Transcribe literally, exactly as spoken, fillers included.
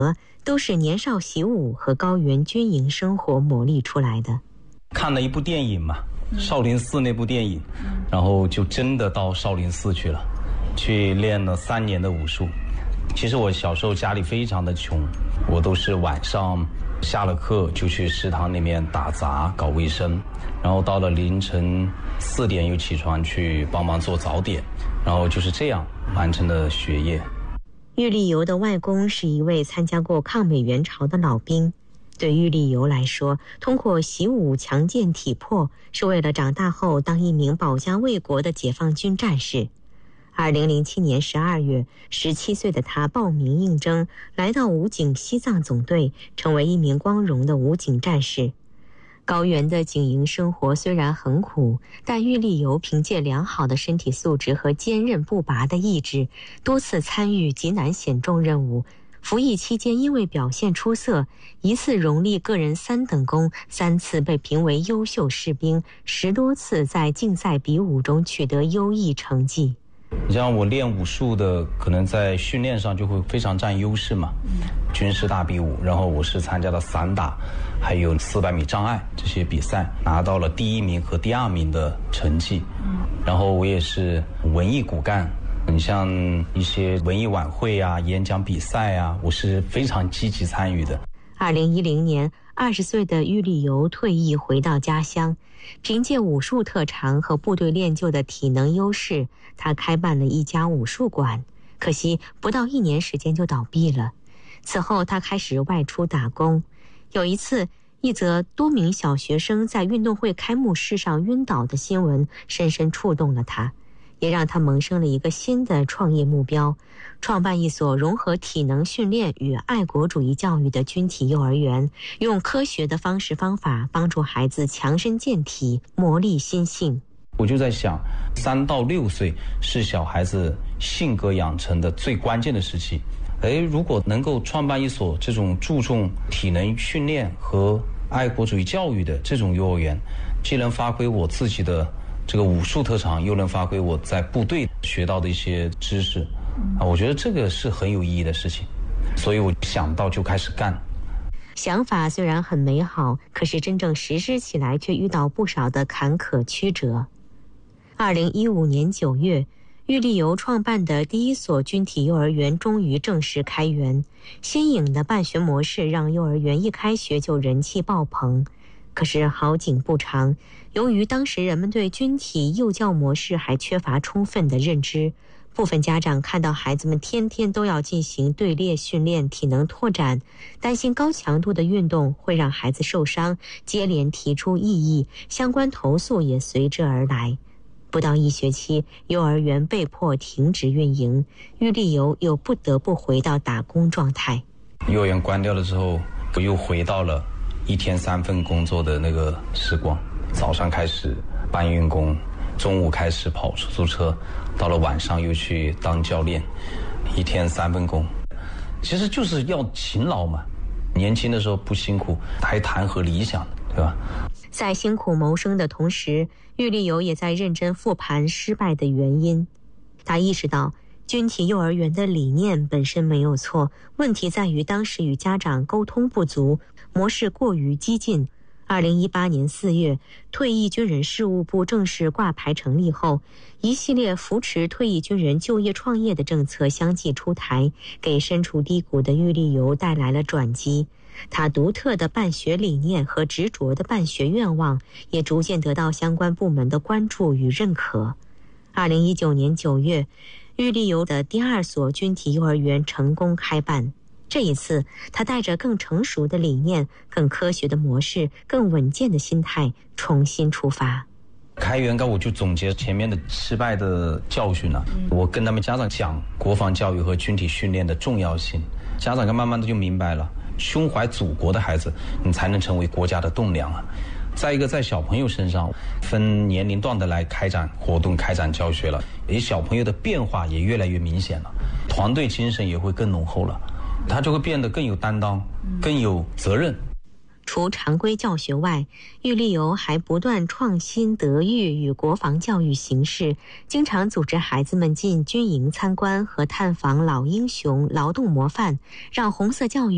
都是年少习武和高原军营生活磨砺出来的。 看了一部电影嘛，少林寺那部电影，然后就真的到少林寺去了，去练了三年的武术。其实我小时候家里非常的穷，我都是晚上下了课就去食堂里面打杂搞卫生，然后到了凌晨四点又起床去帮忙做早点，然后就是这样完成的学业。 郁立游的外公是一位参加过抗美援朝的老兵，对郁立游来说，通过习武强健体魄，是为了长大后当一名保家卫国的解放军战士。二零零七年十二月，十七岁的他报名应征，来到武警西藏总队，成为一名光荣的武警战士。高原的警营生活虽然很苦，但郁立游凭借良好的身体素质和坚韧不拔的意志，多次参与极难险重任务。服役期间因为表现出色，一次荣立个人三等功，三次被评为优秀士兵，十多次在竞赛比武中取得优异成绩。 你像我练武术的，可能在训练上就会非常占优势嘛，军事大比武，然后我是参加了散打，还有四百米障碍这些比赛，拿到了第一名和第二名的成绩。然后我也是文艺骨干，你像一些文艺晚会啊、演讲比赛啊，我是非常积极参与的。 二零一零年，二十岁的郁立游退役回到家乡，凭借武术特长和部队练就的体能优势，他开办了一家武术馆。可惜不到一年时间就倒闭了。此后他开始外出打工。有一次，一则多名小学生在运动会开幕式上晕倒的新闻深深触动了他，也让他萌生了一个新的创业目标，创办一所融合体能训练与爱国主义教育的军体幼儿园，用科学的方式方法帮助孩子强身健体，磨砺心性。 我就在想，三到六岁是小孩子性格养成的最关键的时期。哎，如果能够创办一所这种注重体能训练和爱国主义教育的这种幼儿园，既能发挥我自己的这个武术特长，又能发挥我在部队学到的一些知识，啊，我觉得这个是很有意义的事情，所以我想到就开始干。 想法虽然很美好，可是真正实施起来却遇到不少的坎坷曲折。二零一五年九月，郁立游创办的第一所军体幼儿园终于正式开园。新颖的办学模式让幼儿园一开学就人气爆棚。可是好景不长，由于当时人们对军体幼教模式还缺乏充分的认知，部分家长看到孩子们天天都要进行队列训练、体能拓展，担心高强度的运动会让孩子受伤，接连提出异议，相关投诉也随之而来。不到一学期，幼儿园被迫停止运营，郁立游又不得不回到打工状态。 幼儿园关掉了之后，我又回到了一天三份工作的那个时光，早上开始搬运工，中午开始跑出租车，到了晚上又去当教练，一天三份工。其实就是要勤劳嘛，年轻的时候不辛苦还谈何理想，对吧？ 在辛苦谋生的同时，郁立游也在认真复盘失败的原因。他意识到军体幼儿园的理念本身没有错，问题在于当时与家长沟通不足，模式过于激进。二零一八年四月，退役军人事务部正式挂牌成立后，一系列扶持退役军人就业创业的政策相继出台，给身处低谷的郁立游带来了转机。他独特的办学理念和执着的办学愿望也逐渐得到相关部门的关注与认可。二零一九年九月，郁立游的第二所军体幼儿园成功开办。这一次，他带着更成熟的理念、更科学的模式、更稳健的心态重新出发。 开园刚我就总结前面的失败的教训了，我跟他们家长讲国防教育和军体训练的重要性，家长慢慢的就明白了，胸怀祖国的孩子，你才能成为国家的栋梁啊。再一个，在小朋友身上分年龄段的来开展活动、开展教学了，也小朋友的变化也越来越明显了，团队精神也会更浓厚了，他就会变得更有担当、更有责任。 除常规教学外，郁立游还不断创新德育与国防教育形式，经常组织孩子们进军营参观和探访老英雄、劳动模范，让红色教育